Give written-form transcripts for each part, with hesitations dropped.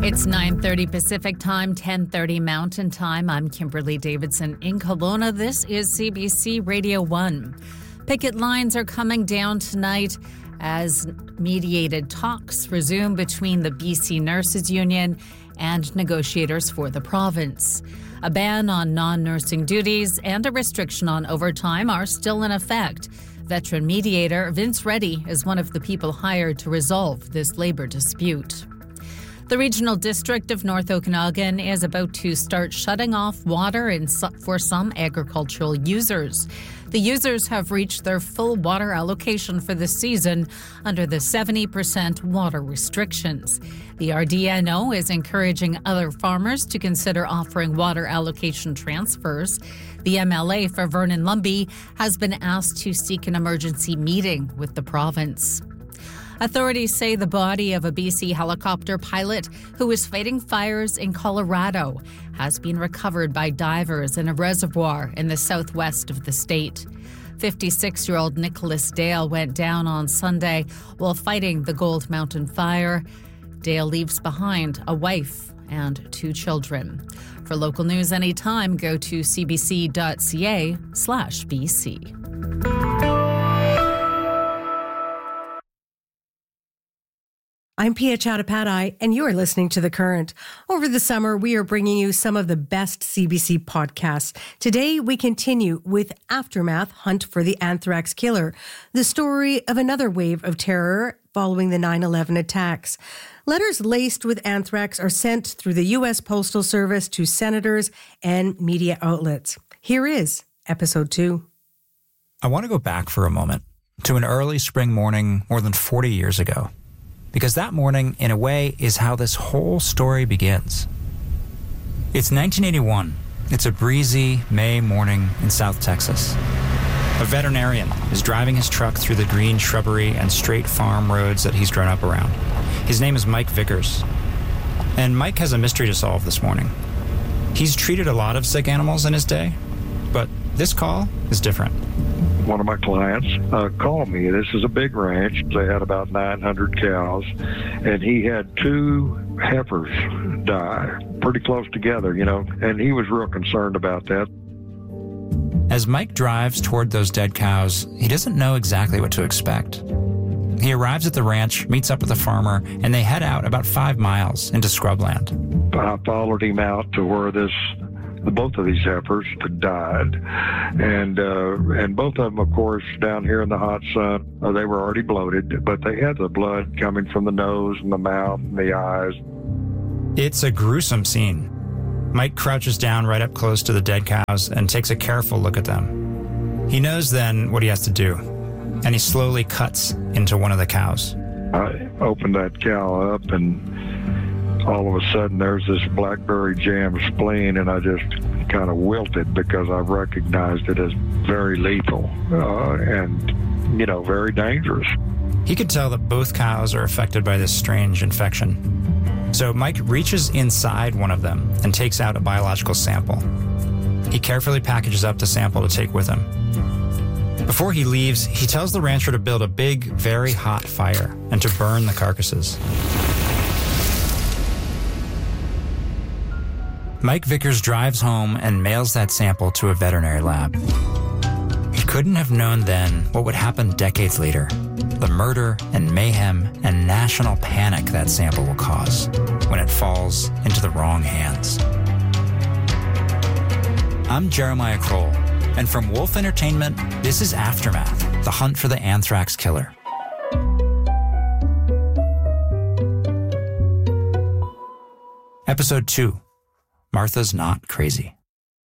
It's 9:30 Pacific Time, 10:30 Mountain Time. I'm Kimberly Davidson in Kelowna. This is CBC Radio 1. Picket lines are coming down tonight as mediated talks resume between the BC Nurses Union and negotiators for the province. A ban on non-nursing duties and a restriction on overtime are still in effect. Veteran mediator Vince Reddy is one of the people hired to resolve this labor dispute. The Regional District of North Okanagan is about to start shutting off water for some agricultural users. The users have reached their full water allocation for the season under the 70% water restrictions. The RDNO is encouraging other farmers to consider offering water allocation transfers. The MLA for Vernon-Lumby has been asked to seek an emergency meeting with the province. Authorities say the body of a BC helicopter pilot who was fighting fires in Colorado has been recovered by divers in a reservoir in the southwest of the state. 56-year-old Nicholas Dale went down on Sunday while fighting the Gold Mountain fire. Dale leaves behind a wife and 2 children. For local news anytime, go to cbc.ca/BC. I'm Pia Chattopadhyay, and you are listening to The Current. Over the summer, we are bringing you some of the best CBC podcasts. Today, we continue with Aftermath, Hunt for the Anthrax Killer, the story of another wave of terror following the 9/11 attacks. Letters laced with anthrax are sent through the U.S. Postal Service to senators and media outlets. Here is Episode 2. I want to go back for a moment to an early spring morning more than 40 years ago. Because that morning, in a way, is how this whole story begins. It's 1981. It's a breezy May morning in South Texas. A veterinarian is driving his truck through the green shrubbery and straight farm roads that he's grown up around. His name is Mike Vickers. And Mike has a mystery to solve this morning. He's treated a lot of sick animals in his day, but this call is different. One of my clients called me. This is a big ranch. They had about 900 cows, and he had 2 heifers die pretty close together, and he was real concerned about that. As Mike drives toward those dead cows, he doesn't know exactly what to expect. He arrives at the ranch, meets up with a farmer, and they head out about 5 miles into scrubland. I followed him out to where both of these heifers had died, and both of them, of course, down here in the hot sun, they were already bloated, but they had the blood coming from the nose and the mouth and the eyes. It's a gruesome scene. Mike crouches down right up close to the dead cows and takes a careful look at them. He knows then what he has to do, and he slowly cuts into one of the cows. I opened that cow up, and all of a sudden there's this blackberry jam spleen, and I just kind of wilted because I recognized it as very lethal and very dangerous. He could tell that both cows are affected by this strange infection. So Mike reaches inside one of them and takes out a biological sample. He carefully packages up the sample to take with him. Before he leaves, he tells the rancher to build a big, very hot fire and to burn the carcasses. Mike Vickers drives home and mails that sample to a veterinary lab. He couldn't have known then what would happen decades later, the murder and mayhem and national panic that sample will cause when it falls into the wrong hands. I'm Jeremiah Kroll, and from Wolf Entertainment, this is Aftermath, the hunt for the anthrax killer. Episode 2. Martha's Not Crazy.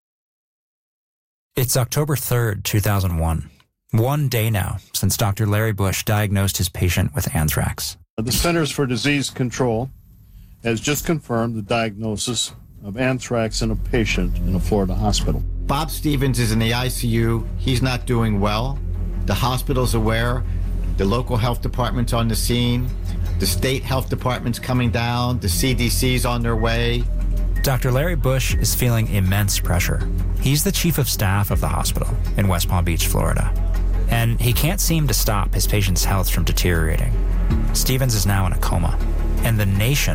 It's October 3rd, 2001. 1 day now since Dr. Larry Bush diagnosed his patient with anthrax. The Centers for Disease Control has just confirmed the diagnosis of anthrax in a patient in a Florida hospital. Bob Stevens is in the ICU. He's not doing well. The hospital's aware. The local health department's on the scene. The state health department's coming down. The CDC's on their way. Dr. Larry Bush is feeling immense pressure. He's the chief of staff of the hospital in West Palm Beach, Florida. And he can't seem to stop his patient's health from deteriorating. Stevens is now in a coma, and the nation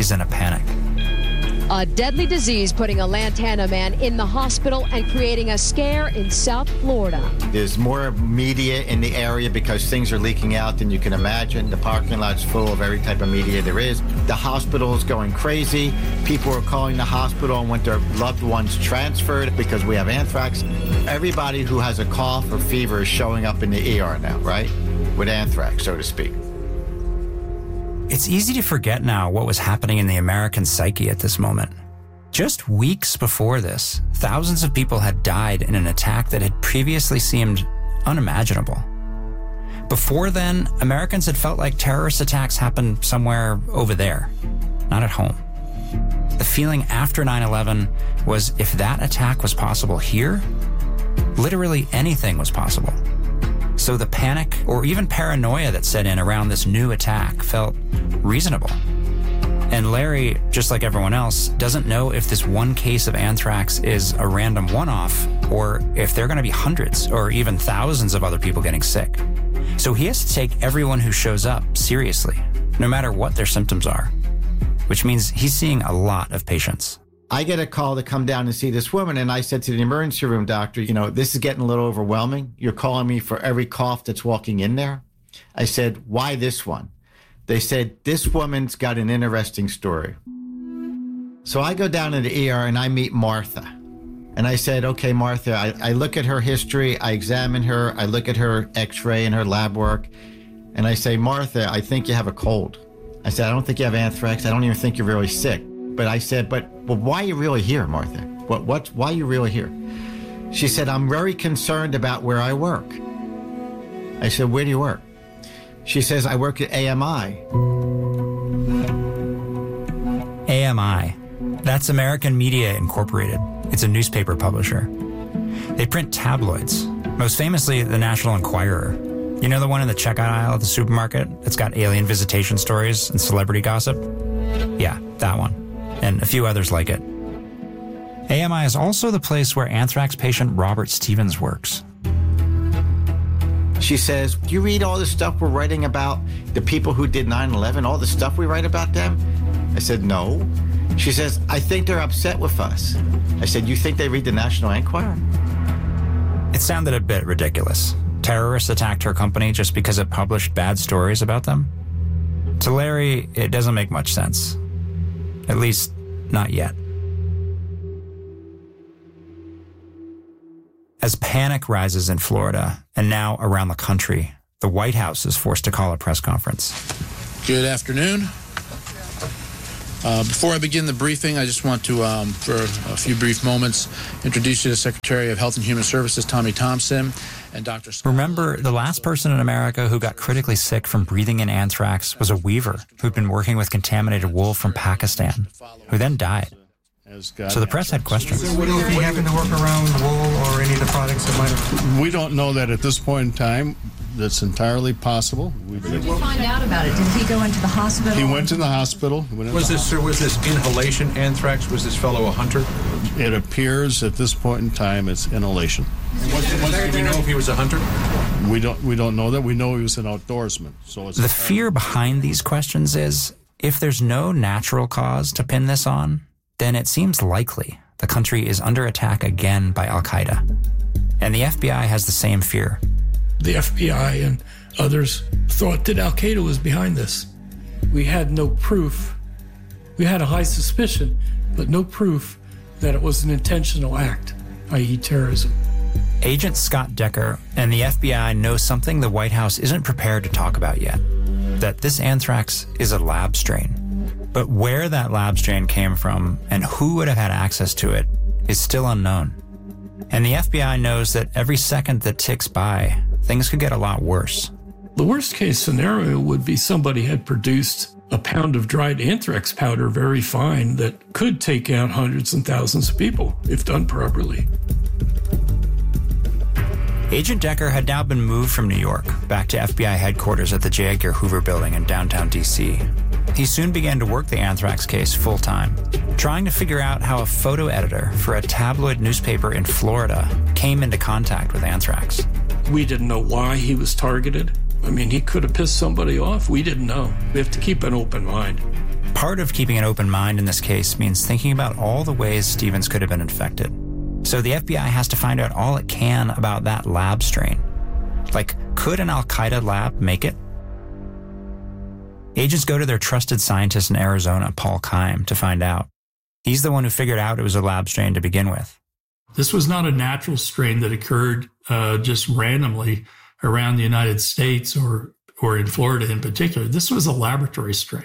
is in a panic. A deadly disease putting a Lantana man in the hospital and creating a scare in South Florida. There's more media in the area because things are leaking out than you can imagine. The parking lot's full of every type of media there is. The hospital is going crazy. People are calling the hospital and want their loved ones transferred because we have anthrax. Everybody who has a cough or fever is showing up in the ER now, right? With anthrax, so to speak. It's easy to forget now what was happening in the American psyche at this moment. Just weeks before this, thousands of people had died in an attack that had previously seemed unimaginable. Before then, Americans had felt like terrorist attacks happened somewhere over there, not at home. The feeling after 9/11 was if that attack was possible here, literally anything was possible. So the panic or even paranoia that set in around this new attack felt reasonable. And Larry, just like everyone else, doesn't know if this one case of anthrax is a random one-off or if there are going to be hundreds or even thousands of other people getting sick. So he has to take everyone who shows up seriously, no matter what their symptoms are, which means he's seeing a lot of patients. I get a call to come down and see this woman, and I said to the emergency room doctor, this is getting a little overwhelming. You're calling me for every cough that's walking in there. I said, why this one? They said, this woman's got an interesting story. So I go down to the ER and I meet Martha. And I said, okay, Martha, I look at her history, I examine her, I look at her x-ray and her lab work, and I say, Martha, I think you have a cold. I said, I don't think you have anthrax. I don't even think you're really sick. But I said, well, why are you really here, Martha? Why are you really here? She said, I'm very concerned about where I work. I said, where do you work? She says, I work at AMI. AMI. That's American Media Incorporated. It's a newspaper publisher. They print tabloids, most famously the National Enquirer. You know the one in the checkout aisle at the supermarket that's got alien visitation stories and celebrity gossip? Yeah, that one. And a few others like it. AMI is also the place where anthrax patient Robert Stevens works. She says, do you read all the stuff we're writing about the people who did 9/11, all the stuff we write about them? I said, no. She says, I think they're upset with us. I said, you think they read the National Enquirer? It sounded a bit ridiculous. Terrorists attacked her company just because it published bad stories about them? To Larry, it doesn't make much sense. At least, not yet. As panic rises in Florida, and now around the country, the White House is forced to call a press conference. Good afternoon. Before I begin the briefing, I just want to, for a few brief moments, introduce you to Secretary of Health and Human Services, Tommy Thompson, and Dr. Scott. Remember, the last person in America who got critically sick from breathing in anthrax was a weaver who'd been working with contaminated wool from Pakistan, who then died. So the press had questions. So what if he happened to work around wool or any of the products that might have... We don't know that at this point in time. That's entirely possible. Did you find out about it? Did he go into the hospital? He went to the hospiel. Was this inhalation anthrax? Was this fellow a hunter? It appears at this point in time it's inhalation. Do we know if he was a hunter? We don't know that. We know he was an outdoorsman. So it's the fear behind these questions is if there's no natural cause to pin this on, then it seems likely the country is under attack again by Al-Qaeda. And the FBI has the same fear. The FBI and others thought that Al-Qaeda was behind this. We had no proof. We had a high suspicion, but no proof that it was an intentional act, i.e. terrorism. Agent Scott Decker and the FBI know something the White House isn't prepared to talk about yet, that this anthrax is a lab strain. But where that lab strain came from and who would have had access to it is still unknown. And the FBI knows that every second that ticks by, things could get a lot worse. The worst case scenario would be somebody had produced a pound of dried anthrax powder, very fine, that could take out hundreds and thousands of people if done properly. Agent Decker had now been moved from New York back to FBI headquarters at the J. Edgar Hoover building in downtown D.C. He soon began to work the anthrax case full-time, trying to figure out how a photo editor for a tabloid newspaper in Florida came into contact with anthrax. We didn't know why he was targeted. I mean, he could have pissed somebody off. We didn't know. We have to keep an open mind. Part of keeping an open mind in this case means thinking about all the ways Stevens could have been infected. So the FBI has to find out all it can about that lab strain. Like, could an Al-Qaeda lab make it? Agents go to their trusted scientist in Arizona, Paul Keim, to find out. He's the one who figured out it was a lab strain to begin with. This was not a natural strain that occurred just randomly around the United States or in Florida in particular. This was a laboratory strain.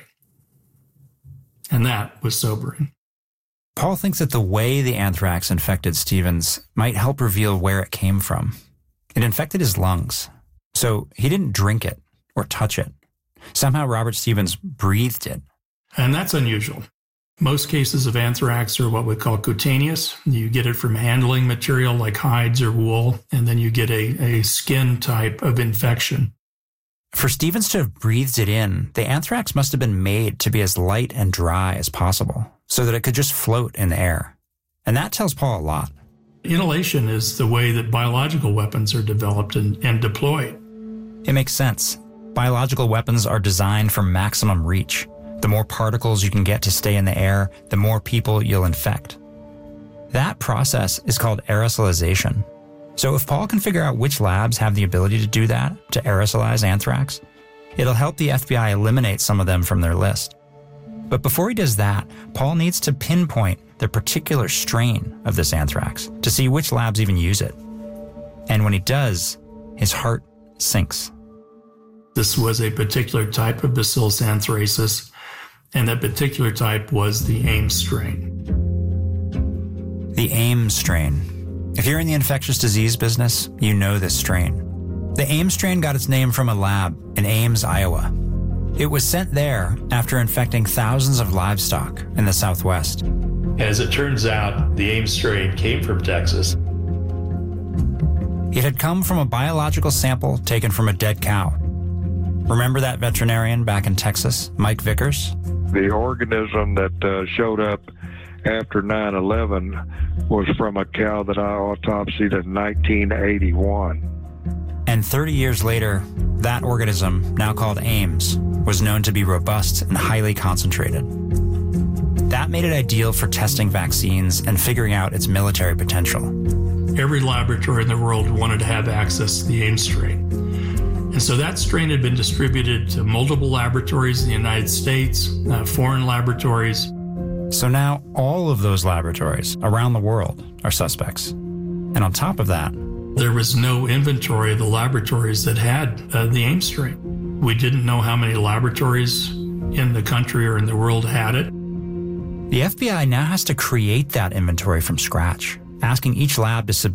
And that was sobering. Paul thinks that the way the anthrax infected Stevens might help reveal where it came from. It infected his lungs. So he didn't drink it or touch it. Somehow Robert Stevens breathed it. And that's unusual. Most cases of anthrax are what we call cutaneous. You get it from handling material like hides or wool, and then you get a skin type of infection. For Stevens to have breathed it in, the anthrax must have been made to be as light and dry as possible, so that it could just float in the air. And that tells Paul a lot. Inhalation is the way that biological weapons are developed and deployed. It makes sense. Biological weapons are designed for maximum reach. The more particles you can get to stay in the air, the more people you'll infect. That process is called aerosolization. So if Paul can figure out which labs have the ability to do that, to aerosolize anthrax, it'll help the FBI eliminate some of them from their list. But before he does that, Paul needs to pinpoint the particular strain of this anthrax to see which labs even use it. And when he does, his heart sinks. This was a particular type of Bacillus anthracis, and that particular type was the Ames strain. The Ames strain. If you're in the infectious disease business, you know this strain. The Ames strain got its name from a lab in Ames, Iowa. It was sent there after infecting thousands of livestock in the Southwest. As it turns out, the Ames strain came from Texas. It had come from a biological sample taken from a dead cow. Remember that veterinarian back in Texas, Mike Vickers? The organism that showed up after 9/11 was from a cow that I autopsied in 1981. And 30 years later, that organism, now called Ames, was known to be robust and highly concentrated. That made it ideal for testing vaccines and figuring out its military potential. Every laboratory in the world wanted to have access to the Ames strain. And so that strain had been distributed to multiple laboratories in the United States, foreign laboratories. So now all of those laboratories around the world are suspects. And on top of that, there was no inventory of the laboratories that had the Ames strain. We didn't know how many laboratories in the country or in the world had it. The FBI now has to create that inventory from scratch, asking each lab to submit